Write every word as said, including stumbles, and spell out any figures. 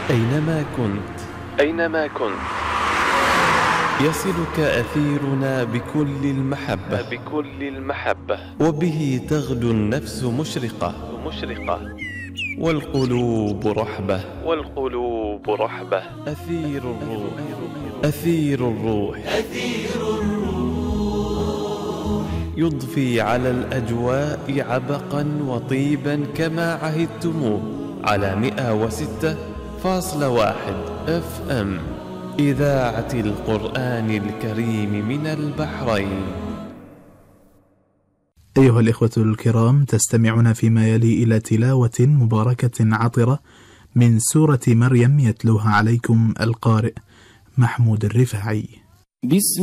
أينما كنت أينما كنت يصلك أثيرنا بكل المحبة بكل المحبة وبه تغدو النفس مشرقة مشرقة والقلوب رحبة والقلوب رحبة أثير الروح أثير الروح أثير الروح يضفي على الأجواء عبقا وطيبا كما عهدتموه على مئة وستة فاصلة واحد اف ام إذاعة القرآن الكريم من البحرين. أيها الإخوة الكرام، تستمعون فيما يلي إلى تلاوة مباركة عطرة من سورة مريم يتلوها عليكم القارئ محمود الرفاعي. بسم